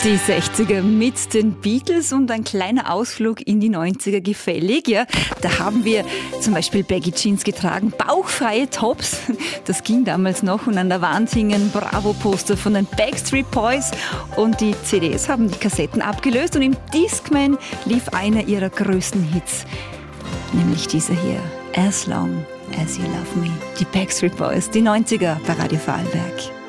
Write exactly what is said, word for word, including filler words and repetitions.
Die sechziger mit den Beatles und ein kleiner Ausflug in die neunziger gefällig. Ja, da haben wir zum Beispiel Baggy Jeans getragen, bauchfreie Tops, das ging damals noch, und an der Wand hingen Bravo-Poster von den Backstreet Boys und die C Ds haben die Kassetten abgelöst und im Discman lief einer ihrer größten Hits, nämlich dieser hier, As Long As You Love Me. Die Backstreet Boys, die neunziger bei Radio Vorarlberg.